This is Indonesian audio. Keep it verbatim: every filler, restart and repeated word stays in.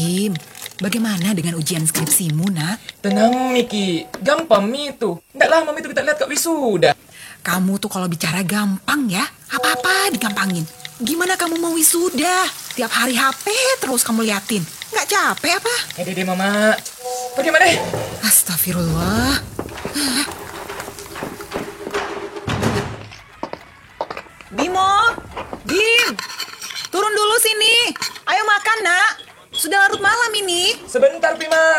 Bim, bagaimana dengan ujian skripsimu, nak? Tenang, Miki. Gampang, Mi itu. Nggak lama, Mi itu kita lihat Kak Wisuda. Kamu tuh kalau bicara gampang ya, apa-apa digampangin. Gimana kamu mau wisuda? Tiap hari H P terus kamu liatin. Nggak capek apa? Eh, deh, Mama. Bagaimana? Astagfirullah. Bimo, Bim, turun dulu sini. Ayo makan, nak. Sudah larut malam ini. Sebentar, Pima.